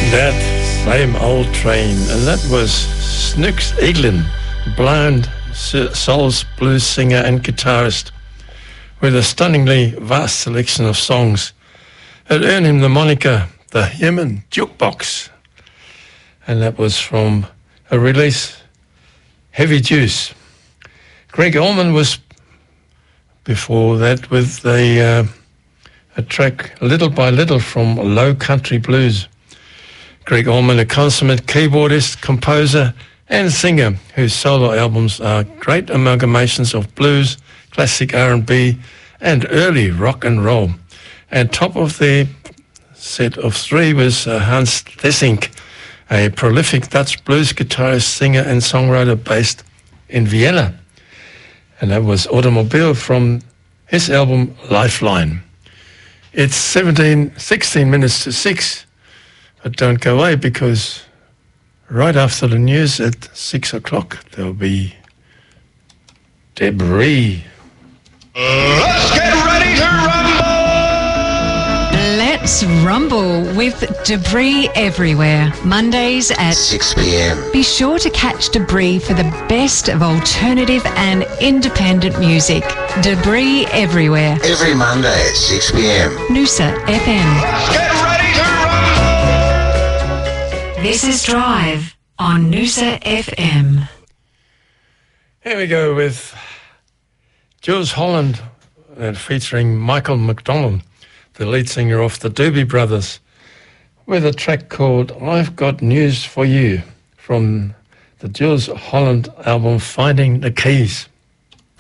That same old train, and that was Snooks Eaglin, blind soul blues singer and guitarist, with a stunningly vast selection of songs. It earned him the moniker the Human Jukebox, and that was from a release, Heavy Juice. Greg Allman was before that with a track Little by Little from Low Country Blues. Greg Allman, a consummate keyboardist, composer and singer whose solo albums are great amalgamations of blues, classic R&B and early rock and roll. And top of the set of three was Hans Theessink, a prolific Dutch blues guitarist, singer and songwriter based in Vienna. And that was Automobile from his album Lifeline. It's 16 minutes to 6. But don't go away, because right after the news at 6 o'clock, there'll be Debris. Let's get ready to rumble! Let's rumble with Debris Everywhere. Mondays at 6 p.m. Be sure to catch Debris for the best of alternative and independent music. Debris Everywhere. Every Monday at 6 p.m. Noosa FM. Let's get ready to rumble! This is Drive on Noosa FM. Here we go with Jools Holland featuring Michael McDonald, the lead singer of the Doobie Brothers, with a track called I've Got News for You from the Jools Holland album Finding the Keys.